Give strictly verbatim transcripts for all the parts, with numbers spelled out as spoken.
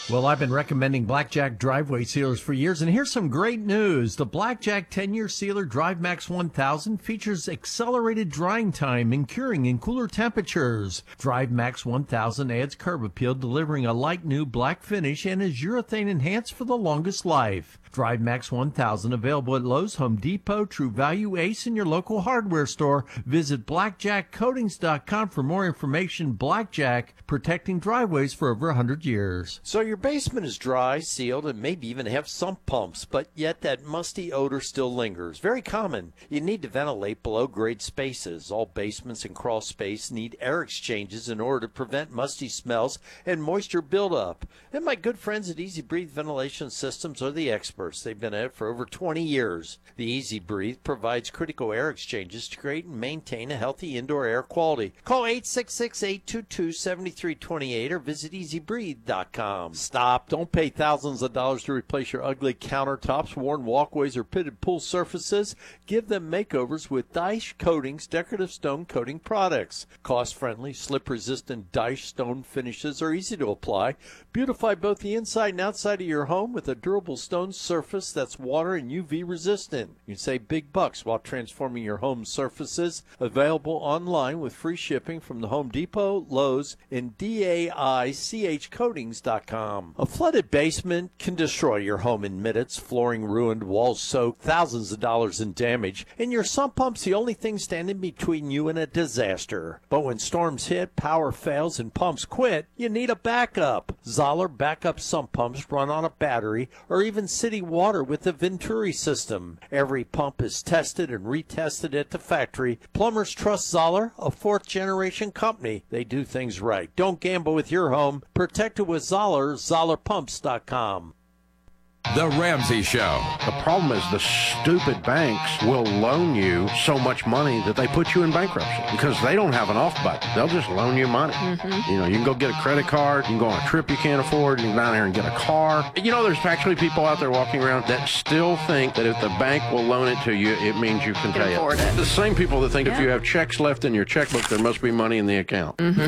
Well, I've been recommending Blackjack driveway sealers for years, and here's some great news. The Blackjack ten-year sealer DriveMax one thousand features accelerated drying time and curing in cooler temperatures. DriveMax one thousand adds curb appeal, delivering a light new black finish, and is urethane enhanced for the longest life. DriveMax one thousand available at Lowe's, Home Depot, True Value, Ace, and your local hardware store. Visit blackjack coatings dot com for more information. Blackjack, protecting driveways for over one hundred years. So your basement is dry, sealed, and maybe even have sump pumps, but yet that musty odor still lingers. Very common. You need to ventilate below-grade spaces. All basements and crawl space need air exchanges in order to prevent musty smells and moisture buildup. And my good friends at Easy Breathe Ventilation Systems are the experts. They've been at it for over twenty years. The Easy Breathe provides critical air exchanges to create and maintain a healthy indoor air quality. Call eight six six, eight two two, seven three two eight or visit easy breathe dot com. Stop. Don't pay thousands of dollars to replace your ugly countertops, worn walkways, or pitted pool surfaces. Give them makeovers with Dyche Coatings decorative stone coating products. Cost-friendly, slip-resistant Dyche stone finishes are easy to apply. Beautify both the inside and outside of your home with a durable stone surface that's water and U V resistant. You can save big bucks while transforming your home surfaces. Available online with free shipping from the Home Depot, Lowe's, and D A I C H coatings dot com. A flooded basement can destroy your home in minutes. Flooring ruined, walls soaked, thousands of dollars in damage, and your sump pump's the only thing standing between you and a disaster. But when storms hit, power fails, and pumps quit, you need a backup. Zoller backup sump pumps run on a battery or even city water with the Venturi system. Every pump is tested and retested at the factory. Plumbers trust Zoller, a fourth-generation company. They do things right. Don't gamble with your home. Protect it with Zoller, zoller pumps dot com. The Ramsey Show. The problem is the stupid banks will loan you so much money that they put you in bankruptcy because they don't have an off button. They'll just loan you money. Mm-hmm. You know, you can go get a credit card, you can go on a trip you can't afford, you can go down there and get a car. You know, there's actually people out there walking around that still think that if the bank will loan it to you, it means you can, can pay it. it. The same people that think yeah. if you have checks left in your checkbook, there must be money in the account. Mm-hmm.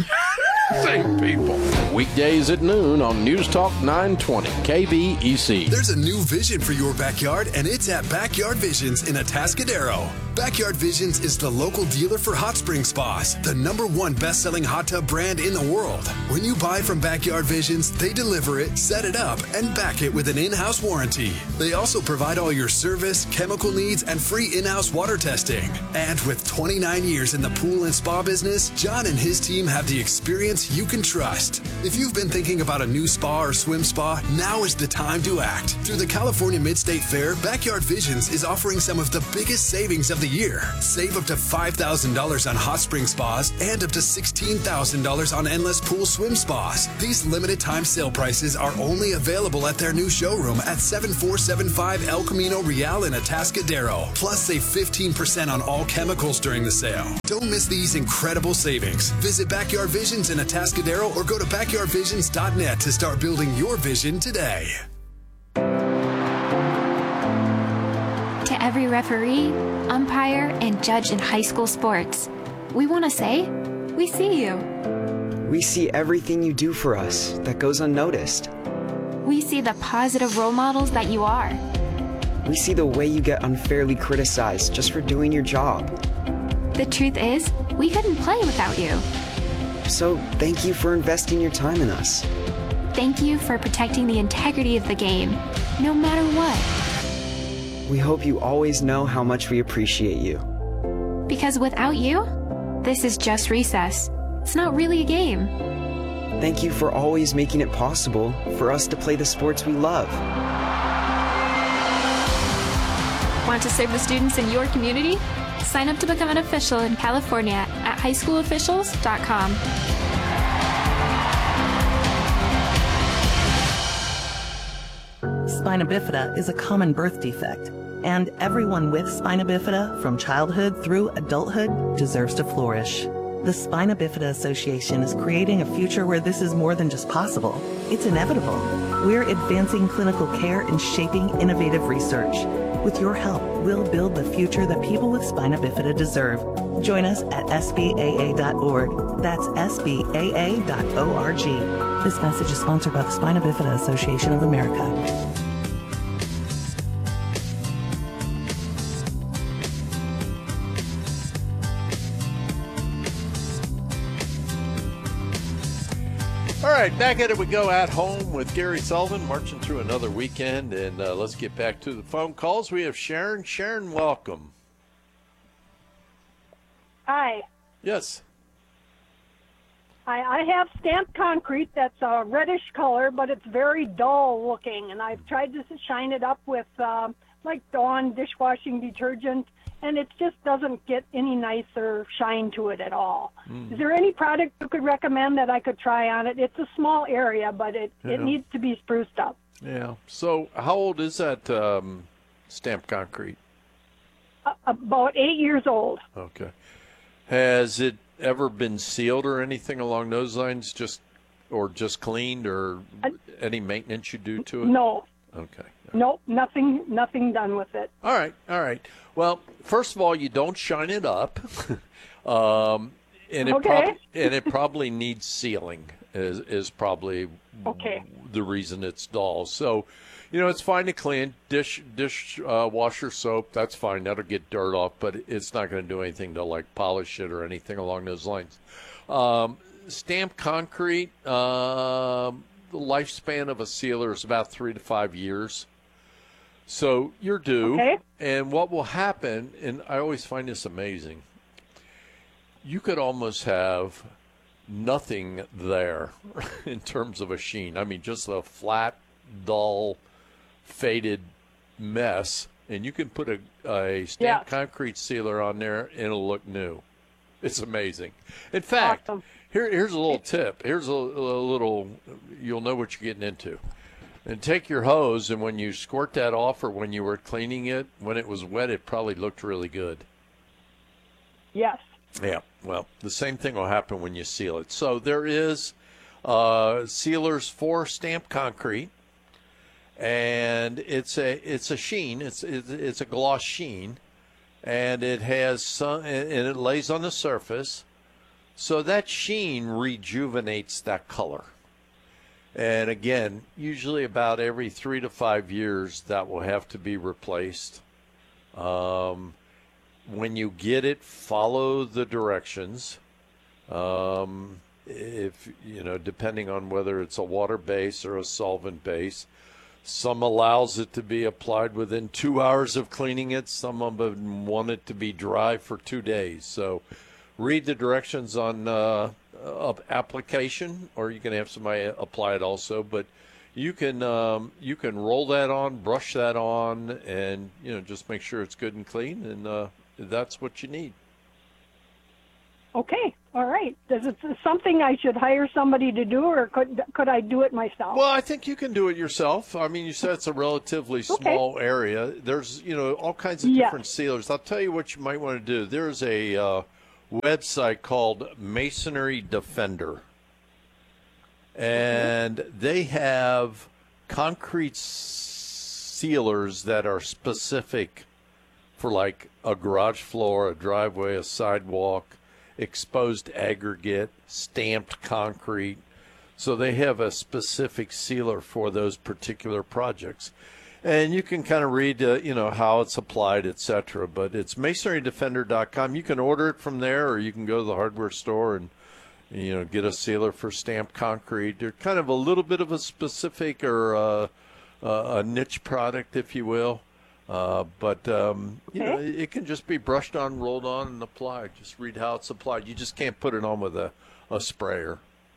Same people. Weekdays at noon on News Talk nine twenty K V E C. There's a new vision for your backyard, and it's at Backyard Visions in Atascadero. Backyard Visions is the local dealer for hot spring spas, the number one best-selling hot tub brand in the world. When you buy from Backyard Visions, they deliver it, set it up, and back it with an in-house warranty. They also provide all your service, chemical needs, and free in-house water testing. And with twenty-nine years in the pool and spa business, John and his team have the experience you can trust. If you've been thinking about a new spa or swim spa, now is the time to act. Through the California Mid-State Fair, Backyard Visions is offering some of the biggest savings of the year. Save up to five thousand dollars on hot spring spas and up to sixteen thousand dollars on endless pool swim spas. These limited time sale prices are only available at their new showroom at seven four seven five El Camino Real in Atascadero. Plus, save fifteen percent on all chemicals during the sale. Don't miss these incredible savings. Visit Backyard Visions in Atascadero or go to backyard visions dot net to start building your vision today. To every referee, umpire, and judge in high school sports, we want to say, we see you. We see everything you do for us that goes unnoticed. We see the positive role models that you are. We see the way you get unfairly criticized just for doing your job. The truth is, we couldn't play without you. So thank you for investing your time in us. Thank you for protecting the integrity of the game, no matter what. We hope you always know how much we appreciate you. Because without you, this is just recess. It's not really a game. Thank you for always making it possible for us to play the sports we love. Want to serve the students in your community? Sign up to become an official in California at high school officials dot com. Spina bifida is a common birth defect, and everyone with spina bifida from childhood through adulthood deserves to flourish. The Spina Bifida Association is creating a future where this is more than just possible. It's inevitable. We're advancing clinical care and shaping innovative research. With your help, we'll build the future that people with spina bifida deserve. Join us at S B A A dot org. That's S B A A dot org. This message is sponsored by the Spina Bifida Association of America. All right, back at it we go at home with Gary Sullivan, marching through another weekend, and uh, let's get back to the phone calls. We have Sharon. Sharon, welcome. Hi. Yes. I, I have stamped concrete that's a reddish color, but it's very dull looking, and I've tried to shine it up with um, like Dawn dishwashing detergent, and it just doesn't get any nicer shine to it at all. Mm. Is there any product you could recommend that I could try on it? It's a small area, but it, yeah. it needs to be spruced up. Yeah. So how old is that um, stamped concrete? Uh, about eight years old. Okay. Has it ever been sealed or anything along those lines, just or just cleaned, or uh, any maintenance you do to it? No. Okay. Nope, nothing, nothing done with it. All right, all right. Well, first of all, you don't shine it up, um, and it okay. prob- and it probably needs sealing. Is is probably okay. the reason it's dull. So, you know, it's fine to clean. Dish dish uh, washer soap, that's fine. That'll get dirt off, but it's not going to do anything to like polish it or anything along those lines. Um, stamped concrete. Um, the lifespan of a sealer is about three to five years. So you're due, okay. And what will happen, and I always find this amazing, you could almost have nothing there in terms of a sheen. I mean, just a flat, dull, faded mess, and you can put a, a stamped yeah. concrete sealer on there, and it'll look new. It's amazing. In fact, awesome. here, here's a little tip. Here's a, a little, you'll know what you're getting into. And take your hose, and when you squirt that off or when you were cleaning it, when it was wet, it probably looked really good. Yes. Yeah, well, the same thing will happen when you seal it. So there is uh, sealers for stamped concrete, and it's a it's a sheen. It's it's a gloss sheen, and it has some, and it lays on the surface, so that sheen rejuvenates that color. And again, usually about every three to five years, that will have to be replaced. Um, when you get it, follow the directions. Um, if you know, depending on whether it's a water base or a solvent base, some allows it to be applied within two hours of cleaning it. Some of them want it to be dry for two days. So, read the directions on. Uh, of application, or you can have somebody apply it also, but you can um, you can roll that on, brush that on, and you know, just make sure it's good and clean, and uh, that's what you need. Okay, all right. Is it something I should hire somebody to do, or could could I do it myself? Well, I think you can do it yourself. I mean, you said it's a relatively small okay. area. There's you know all kinds of yeah. different sealers. I'll tell you what you might want to do. There's a uh, website called Masonry Defender, and they have concrete sealers that are specific for like a garage floor, a driveway, a sidewalk, exposed aggregate, stamped concrete. So they have a specific sealer for those particular projects. And you can kind of read, uh, you know, how it's applied, et cetera. But it's masonry defender dot com. You can order it from there, or you can go to the hardware store and, you know, get a sealer for stamped concrete. They're kind of a little bit of a specific or uh, uh, a niche product, if you will. Uh, but, um, you know, it can just be brushed on, rolled on, and applied. Just read how it's applied. You just can't put it on with a, a sprayer.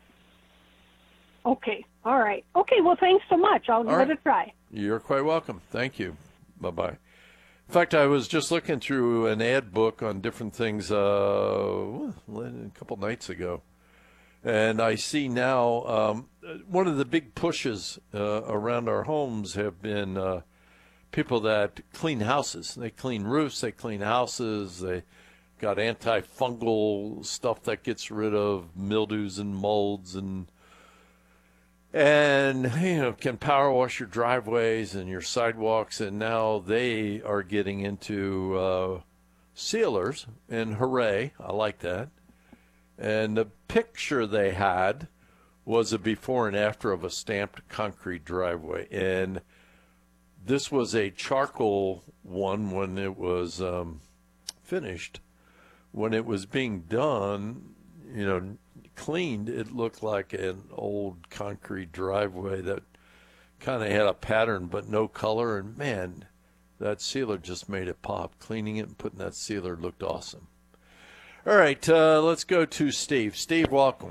Okay. All right. Okay. Well, thanks so much. I'll give it a try. You're quite welcome. Thank you. Bye-bye. In fact, I was just looking through an ad book on different things uh, a couple nights ago, and I see now um, one of the big pushes uh, around our homes have been uh, people that clean houses. They clean roofs, they clean houses, they got antifungal stuff that gets rid of mildews and molds and and, you know, can power wash your driveways and your sidewalks. And now they are getting into uh, sealers, and hooray, I like that. And the picture they had was a before and after of a stamped concrete driveway. And this was a charcoal one when it was um, finished. When it was being done, you know, cleaned, it looked like an old concrete driveway that kind of had a pattern but no color. And, man, that sealer just made it pop. Cleaning it and putting that sealer looked awesome. All right, uh, let's go to Steve. Steve, welcome.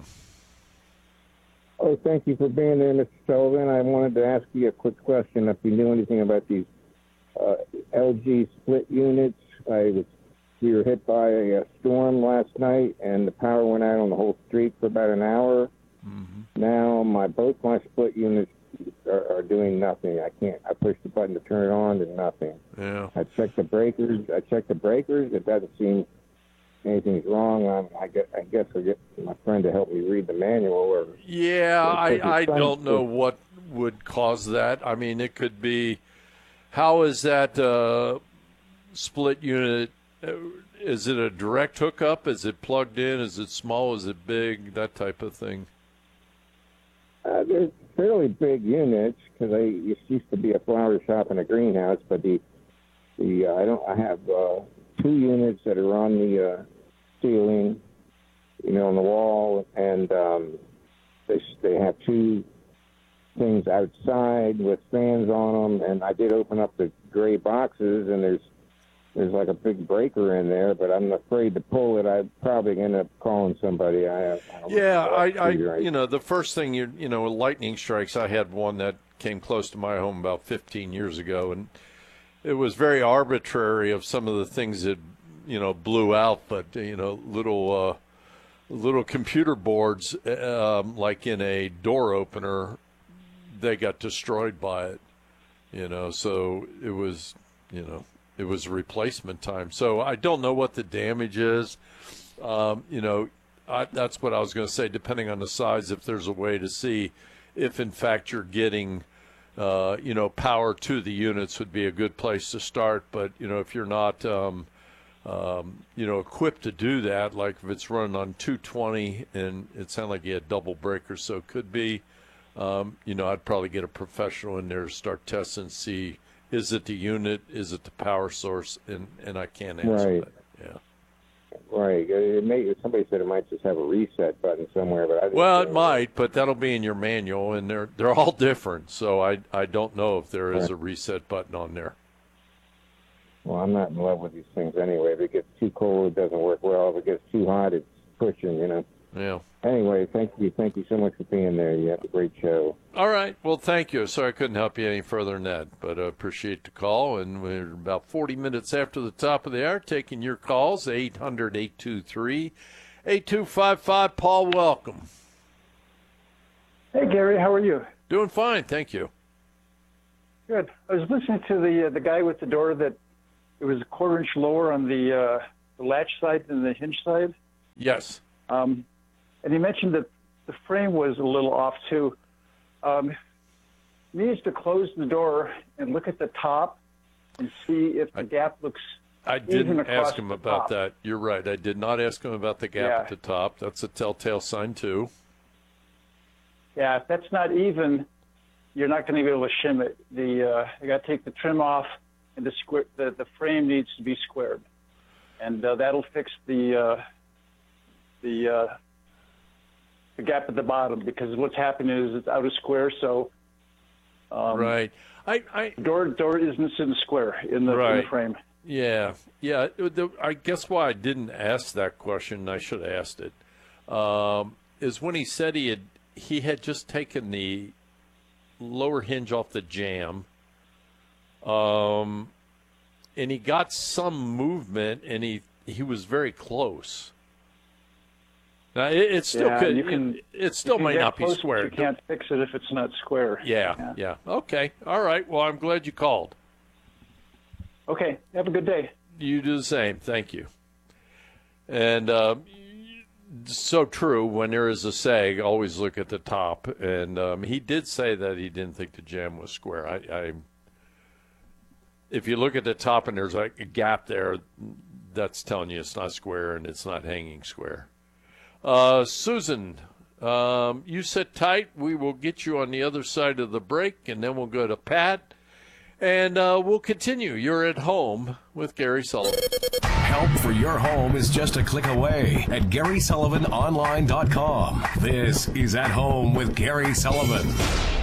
Oh, thank you for being there, Mister Sullivan. I wanted to ask you a quick question. If you knew anything about these uh, L G split units. I was, we were hit by a storm last night, and the power went out on the whole street for about an hour. Mm-hmm. Now my both my split units are, are doing nothing. I can't. I pushed the button to turn it on, and nothing. Yeah. I checked the breakers. I checked the breakers. It doesn't seem anything's wrong. I'm, I guess I guess I get my friend to help me read the manual. Or yeah, I I don't know what would cause that. I mean, it could be. How is that uh, split unit? Is it a direct hookup? Is it plugged in? Is it small? Is it big? That type of thing. Uh, they're fairly big units because I it used to be a flower shop and a greenhouse, but the the uh, I don't I have uh, two units that are on the uh, ceiling, you know, on the wall, and um, they they have two things outside with fans on them, and I did open up the gray boxes, and there's there's like a big breaker in there, but I'm afraid to pull it. I'd probably end up calling somebody. I, I yeah, I, I, you know, the first thing you, you know, lightning strikes. I had one that came close to my home about fifteen years ago, and it was very arbitrary of some of the things that, you know, blew out. But you know, little uh, little computer boards, um, like in a door opener, they got destroyed by it. You know, so it was, you know. It was replacement time. So I don't know what the damage is. Um, you know, I, that's what I was going to say, depending on the size, if there's a way to see if, in fact, you're getting, uh, you know, power to the units would be a good place to start. But, you know, if you're not, um, um, you know, equipped to do that, like if it's running on two twenty and it sounded like you had double breakers, so it could be, um, you know, I'd probably get a professional in there to start testing and see, is it the unit? Is it the power source? And and I can't answer right. that. Yeah. Right. It may, somebody said it might just have a reset button somewhere, but I didn't well, know. it might, but that'll be in your manual, and they're they're all different. So I I don't know if there is a reset button on there. Well, I'm not in love with these things anyway. If it gets too cold, it doesn't work well. If it gets too hot, it's pushing. You know. Yeah. Anyway, thank you. Thank you so much for being there. You have a great show. All right. Well, thank you. Sorry I couldn't help you any further than that, but I appreciate the call. And we're about forty minutes after the top of the hour, taking your calls, eight hundred, eight two three, eight two five five. Paul, welcome. Hey, Gary. How are you? Doing fine. Thank you. Good. I was listening to the uh, the guy with the door that it was a quarter inch lower on the, uh, the latch side than the hinge side. Yes. Um, and he mentioned that the frame was a little off, too. Um, he needs to close the door and look at the top and see if the I, gap looks I even didn't ask him about top. that. You're right. I did not ask him about the gap yeah. at the top. That's a telltale sign, too. Yeah, if that's not even, you're not going to be able to shim it. The uh, you got to take the trim off, and the, square, the, the frame needs to be squared. And uh, that'll fix the... Uh, the uh, the gap at the bottom, because what's happening is it's out of square, so um, right. I, I door door isn't in square in the, right. in the frame. Yeah, yeah. The, I guess why I didn't ask that question, I should have asked it, um, is when he said he had he had just taken the lower hinge off the jamb, um, and he got some movement, and he he was very close. Now, it, it still yeah, could. You can, it, it still you may not close, be square. You can't fix it if it's not square. Yeah, yeah, yeah. Okay. All right. Well, I'm glad you called. Okay. Have a good day. You do the same. Thank you. And uh, so true. When there is a sag, always look at the top. And um, he did say that he didn't think the jam was square. I, I, if you look at the top and there's like a gap there, that's telling you it's not square and it's not hanging square. Uh, Susan, um, you sit tight. We will get you on the other side of the break, and then we'll go to Pat. And uh, we'll continue. You're at home with Gary Sullivan. Help for your home is just a click away at Gary Sullivan Online dot com. This is At Home with Gary Sullivan.